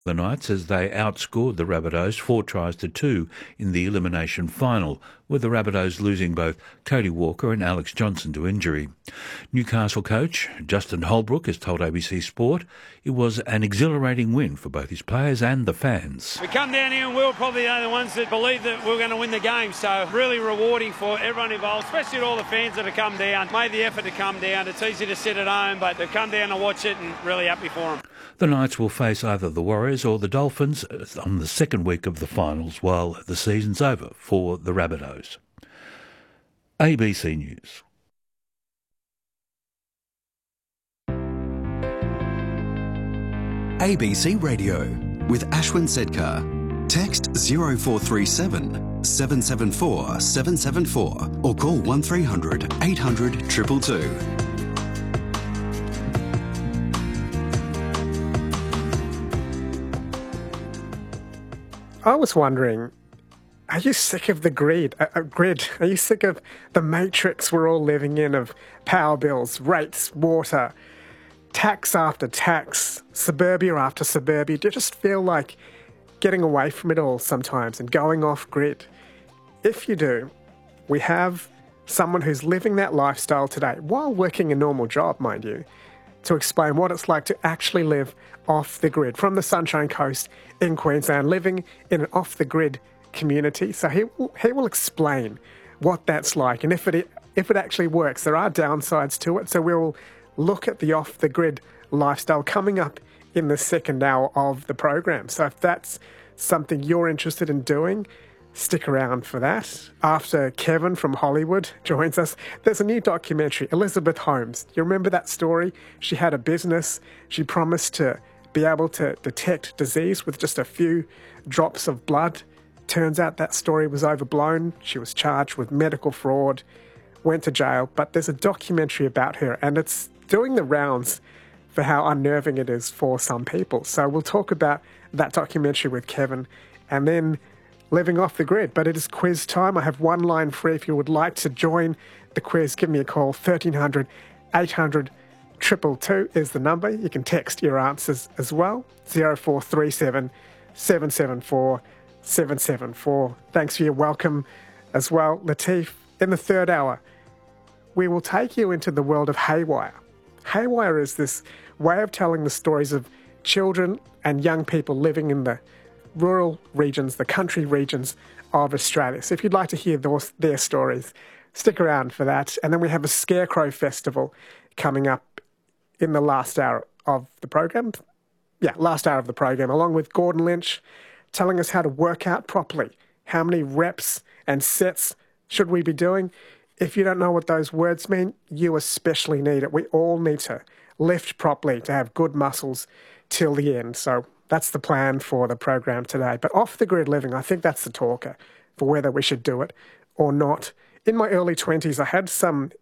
the Knights as they outscored the Rabbitohs 4-2 in the elimination final, with the Rabbitohs losing both Cody Walker and Alex Johnson to injury. Newcastle coach Justin Holbrook has told ABC Sport it was an exhilarating win for both his players and the fans. We come down here and we were probably the only ones that believed that we were going to win the game, so really rewarding for everyone involved, especially all the fans that have come down, made the effort to come down. It's easy to sit at home, but they've come down to watch it and really happy for them. The Knights will face either the Warriors or the Dolphins on the second week of the finals while the season's over for the Rabbitohs. ABC News. ABC Radio with Ashwin Sedkar. Text 0437 774 774 or call 1300 800 222. I was wondering, are you sick of the grid? Are you sick of the matrix we're all living in of power bills, rates, water, tax after tax, suburbia after suburbia? Do you just feel like getting away from it all sometimes and going off grid? If you do, we have someone who's living that lifestyle today, while working a normal job, mind you, to explain what it's like to actually live off the grid from the Sunshine Coast in Queensland, living in an off-the-grid community. So he will explain what that's like and if it actually works. There are downsides to it, so we'll look at the off-the-grid lifestyle coming up in the second hour of the program. So if that's something you're interested in doing, stick around for that. After Kevin from Hollywood joins us, there's a new documentary, Elizabeth Holmes. You remember that story? She had a business. She promised to be able to detect disease with just a few drops of blood. Turns out that story was overblown. She was charged with medical fraud, went to jail, but there's a documentary about her and it's doing the rounds for how unnerving it is for some people. So we'll talk about that documentary with Kevin and then living off the grid. But it is quiz time. I have one line free. If you would like to join the quiz, give me a call. 1300 800 222 is the number. You can text your answers as well. 0437 774 774. Thanks for your welcome as well, Latif. In the third hour, we will take you into the world of Haywire. Haywire is this way of telling the stories of children and young people living in the rural regions, the country regions of Australia. So if you'd like to hear their stories, stick around for that. And then we have a Scarecrow Festival coming up in the last hour of the program. Yeah, last hour of the program, along with Gordon Lynch telling us how to work out properly. How many reps and sets should we be doing? If you don't know what those words mean, you especially need it. We all need to lift properly to have good muscles till the end. So that's the plan for the program today. But off the grid living, I think that's the talker for whether we should do it or not. In my early 20s, I had some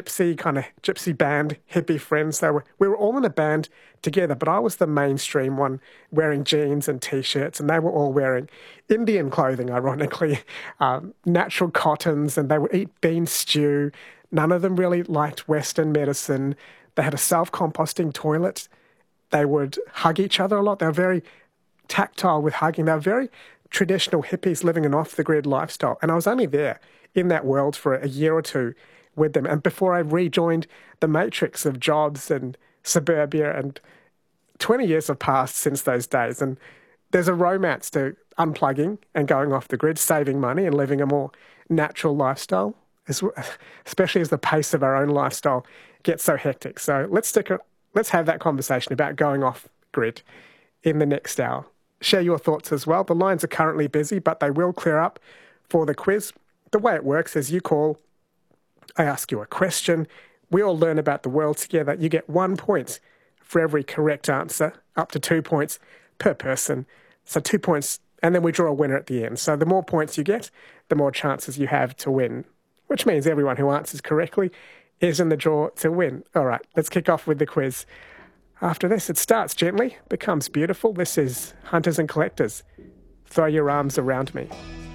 gypsy band, hippie friends. We were all in a band together, but I was the mainstream one, wearing jeans and T-shirts, and they were all wearing Indian clothing, ironically, natural cottons, and they would eat bean stew. None of them really liked Western medicine. They had a self-composting toilet. They would hug each other a lot. They were very tactile with hugging. They were very traditional hippies living an off-the-grid lifestyle. And I was only there in that world for a year or two with them. And before I rejoined the matrix of jobs and suburbia, and 20 years have passed since those days. And there's a romance to unplugging and going off the grid, saving money and living a more natural lifestyle, especially as the pace of our own lifestyle gets so hectic. So let's have that conversation about going off grid in the next hour. Share your thoughts as well. The lines are currently busy, but they will clear up for the quiz. The way it works is you call, I ask you a question, we all learn about the world together. You get 1 point for every correct answer, up to 2 points per person. So 2 points, and then we draw a winner at the end. So the more points you get, the more chances you have to win, which means everyone who answers correctly is in the draw to win. All right, let's kick off with the quiz. After this, it starts gently, becomes beautiful. This is Hunters and Collectors. Throw your arms around me.